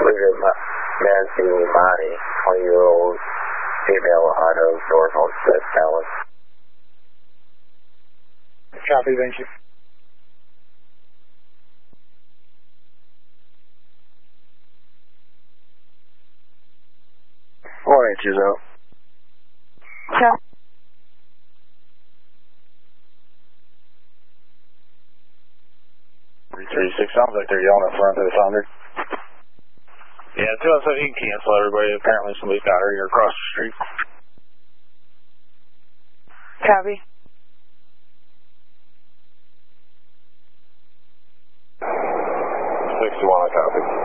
Nancy Marty, 20-year-old female out of North Homestead, Dallas. Copy, thank you. Morning, Chizo. Copy. 336, sounds like they're yelling up front of the Foundry. Yeah, 217, you can cancel everybody. Apparently somebody's got her here across the street. Copy. 61, I copy.